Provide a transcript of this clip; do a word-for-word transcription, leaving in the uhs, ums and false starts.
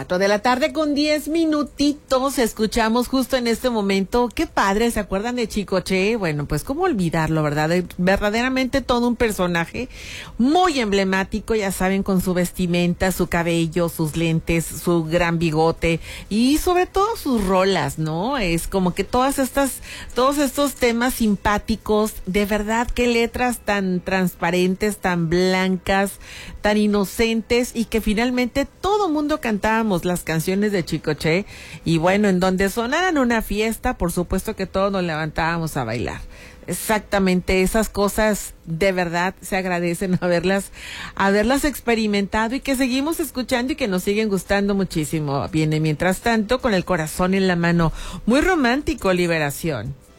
cuatro de la tarde con diez minutitos. Escuchamos justo en este momento. Qué padre, ¿se acuerdan de Chicoche? Bueno, pues cómo olvidarlo, ¿verdad? Verdaderamente todo un personaje muy emblemático, ya saben, con su vestimenta, su cabello, sus lentes, su gran bigote y sobre todo sus rolas, ¿no? Es como que todas estas, todos estos temas simpáticos, de verdad, qué letras tan transparentes, tan blancas, tan inocentes, y que finalmente todo mundo cantábamos las canciones de Chicoche, y bueno, en donde sonaran una fiesta, por supuesto que todos nos levantábamos a bailar. Exactamente, esas cosas de verdad se agradecen haberlas, haberlas experimentado, y que seguimos escuchando y que nos siguen gustando muchísimo. Viene mientras tanto con el corazón en la mano, muy romántico, Liberación.